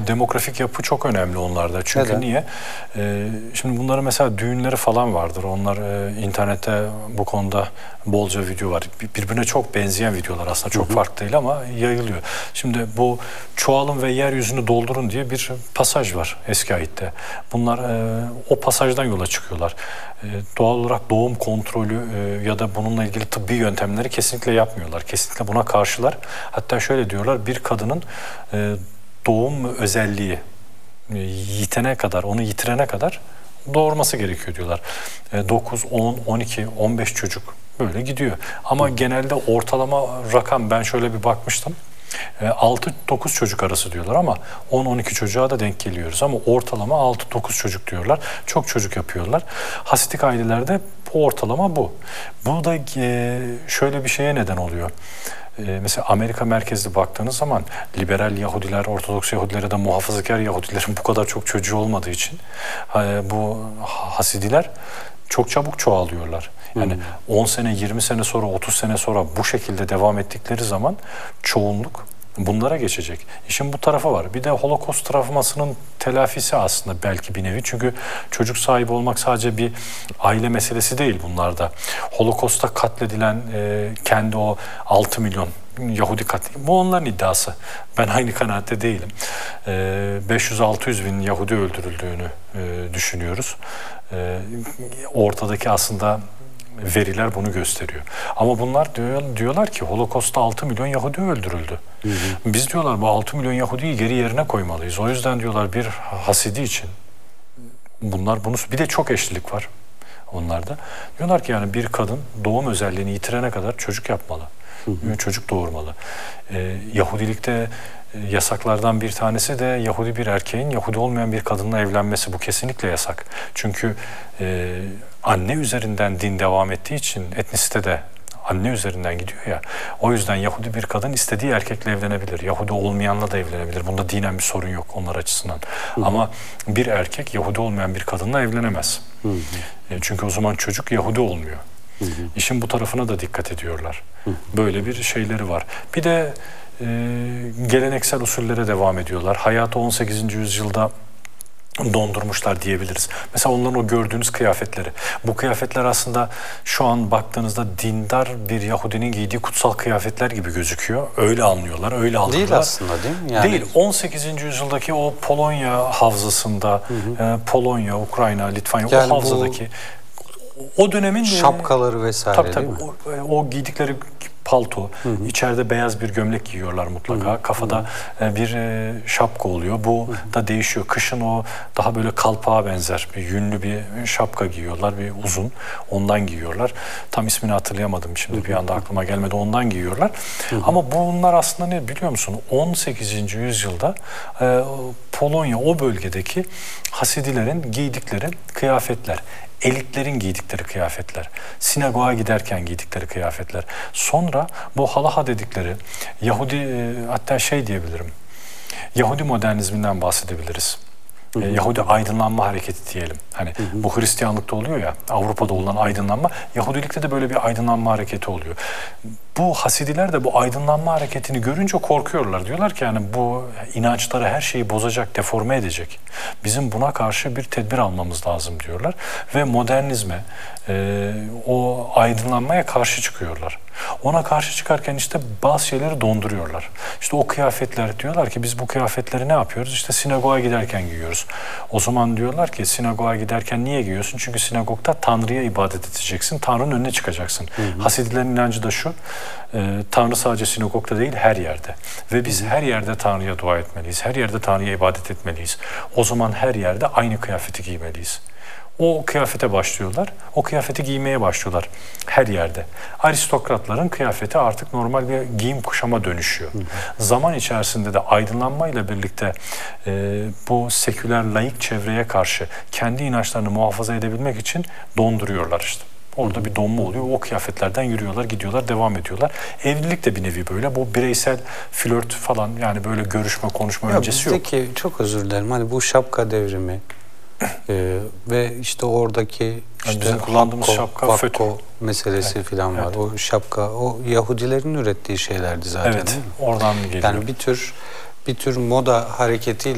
demografik yapı çok önemli onlarda. Çünkü neden? niye? Şimdi bunların mesela düğünleri falan vardır. Onlar internette bu konuda bolca video var. Birbirine çok benzeyen videolar aslında. Çok farklı değil ama yayılıyor. Şimdi bu çoğalın ve yeryüzünü doldurun diye bir pasaj var eski ayette. Bunlar o pasajdan yola çıkıyorlar. Doğal olarak doğum kontrolü ya da bununla ilgili tıbbi yöntemleri kesinlikle yapmıyorlar. Kesinlikle buna karşılar. Hatta şöyle diyorlar, bir kadının doğum özelliği yitene kadar, onu yitirene kadar doğurması gerekiyor diyorlar. 9, 10, 12, 15 çocuk böyle gidiyor. Ama genelde ortalama rakam, ben şöyle bir bakmıştım. 6-9 çocuk arası diyorlar ama 10-12 çocuğa da denk geliyoruz. Ama ortalama 6-9 çocuk diyorlar. Çok çocuk yapıyorlar. Hasidik ailelerde ortalama bu. Bu da şöyle bir şeye neden oluyor. Mesela Amerika merkezli baktığınız zaman liberal Yahudiler, Ortodoks Yahudiler ya da muhafazakar Yahudilerin bu kadar çok çocuğu olmadığı için bu Hasidiler çok çabuk çoğalıyorlar. Yani 10 sene, 20 sene sonra, 30 sene sonra bu şekilde devam ettikleri zaman çoğunluk bunlara geçecek. İşin bu tarafı var. Bir de Holocaust travmasının telafisi aslında belki bir nevi. Çünkü çocuk sahibi olmak sadece bir aile meselesi değil bunlarda. Holocaust'ta katledilen kendi o 6 milyon Yahudi katli. Bu onların iddiası. Ben aynı kanaatte değilim. 500-600 bin Yahudi öldürüldüğünü düşünüyoruz. Ortadaki aslında veriler bunu gösteriyor. Ama bunlar diyorlar ki Holocaust'ta 6 milyon Yahudi öldürüldü. Biz diyorlar bu 6 milyon Yahudi'yi geri yerine koymalıyız. O yüzden diyorlar bir Hasidi için bunlar bunu, bir de çok eşlilik var onlarda. Diyorlar ki yani bir kadın doğum özelliğini yitirene kadar çocuk yapmalı. Çocuk doğurmalı. Yahudilikte yasaklardan bir tanesi de Yahudi bir erkeğin Yahudi olmayan bir kadınla evlenmesi. Bu kesinlikle yasak. Çünkü anne üzerinden din devam ettiği için etnisite de anne üzerinden gidiyor ya. O yüzden Yahudi bir kadın istediği erkekle evlenebilir. Yahudi olmayanla da evlenebilir. Bunda dinen bir sorun yok onlar açısından. Ama bir erkek Yahudi olmayan bir kadınla evlenemez. Çünkü o zaman çocuk Yahudi olmuyor. İşin bu tarafına da dikkat ediyorlar. Böyle bir şeyleri var. Bir de geleneksel usullere devam ediyorlar. Hayatı 18. yüzyılda dondurmuşlar diyebiliriz. Mesela onların o gördüğünüz kıyafetleri. Bu kıyafetler aslında şu an baktığınızda dindar bir Yahudinin giydiği kutsal kıyafetler gibi gözüküyor. Öyle anlıyorlar, öyle algılıyorlar. Değil aslında, değil mi? Yani... Değil. 18. yüzyıldaki o Polonya havzasında, Polonya, Ukrayna, Litvanya, yani o havzadaki o dönemin şapkaları vesaire, tabii, değil mi? O giydikleri palto, içeride beyaz bir gömlek giyiyorlar mutlaka. Kafada bir şapka oluyor. Bu da değişiyor. Kışın o daha böyle kalpağa benzer bir yünlü bir şapka giyiyorlar. Bir uzun. Ondan giyiyorlar. Tam ismini hatırlayamadım şimdi. Bir anda aklıma gelmedi. Ondan giyiyorlar. Ama bunlar aslında ne biliyor musun? 18. yüzyılda Polonya, o bölgedeki Hasidilerin giydikleri kıyafetler. Elitlerin giydikleri kıyafetler, sinagoga giderken giydikleri kıyafetler. Sonra bu halaha dedikleri Yahudi, hatta şey diyebilirim, Yahudi modernizminden bahsedebiliriz. Yahudi aydınlanma hareketi diyelim. Hani bu Hristiyanlıkta oluyor ya, Avrupa'da olan aydınlanma, Yahudilikte de böyle bir aydınlanma hareketi oluyor. Bu Hasidiler de bu aydınlanma hareketini görünce korkuyorlar. Diyorlar ki yani bu inançları her şeyi bozacak, deforme edecek. Bizim buna karşı bir tedbir almamız lazım diyorlar. Ve modernizme, o aydınlanmaya karşı çıkıyorlar. Ona karşı çıkarken işte bazı şeyleri donduruyorlar. İşte o kıyafetler, diyorlar ki biz bu kıyafetleri ne yapıyoruz? İşte sinagoga giderken giyiyoruz. O zaman diyorlar ki sinagoga giderken niye giyiyorsun? Çünkü sinagogda Tanrı'ya ibadet edeceksin. Tanrı'nın önüne çıkacaksın. Hasidilerin inancı da şu: Tanrı sadece sinagogda değil, her yerde. Ve biz her yerde Tanrı'ya dua etmeliyiz. Her yerde Tanrı'ya ibadet etmeliyiz. O zaman her yerde aynı kıyafeti giymeliyiz. O kıyafete başlıyorlar. O kıyafeti giymeye başlıyorlar her yerde. Aristokratların kıyafeti artık normal bir giyim kuşama dönüşüyor. Zaman içerisinde de aydınlanmayla birlikte bu seküler laik çevreye karşı kendi inançlarını muhafaza edebilmek için donduruyorlar işte. Orada bir donma oluyor. O kıyafetlerden yürüyorlar, gidiyorlar, devam ediyorlar. Evlilik de bir nevi böyle. Bu bireysel flört falan, yani böyle görüşme, konuşma öncesi yok. Bizdeki, çok özür dilerim, hani bu şapka devrimi ve işte oradaki işte bizim kullandığımız şapka fötr meselesi falan var. O şapka, o Yahudilerin ürettiği şeylerdi zaten. Evet, oradan geliyor. Yani bir tür moda hareketiyle